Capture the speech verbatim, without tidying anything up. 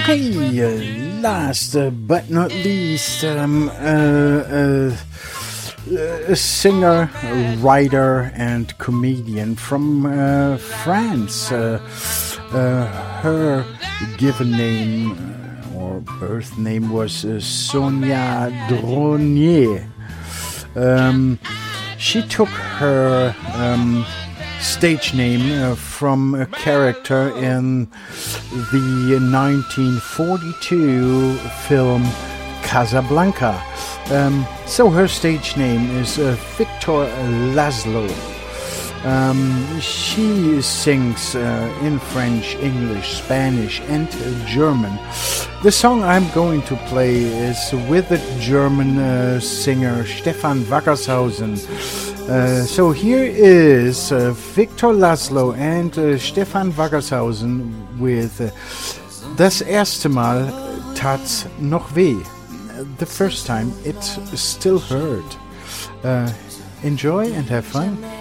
Okay, uh, last uh, but not least, um, uh, uh, a singer, a writer, and comedian from uh, France. Uh, uh, her given name uh, or birth name was uh, Sonia Dronier. Um, she took her um, stage name uh, from a character in the nineteen forty-two film Casablanca. Um, so her stage name is uh, Victor Laszlo. Um, she sings uh, in French, English, Spanish, and uh, German. The song I'm going to play is with the German uh, singer Stefan Wackershausen. Uh, so here is uh, Victor Laszlo and uh, Stefan Wackershausen with uh, Das erste Mal tat's noch weh. The first time it still hurt. Uh, enjoy and have fun.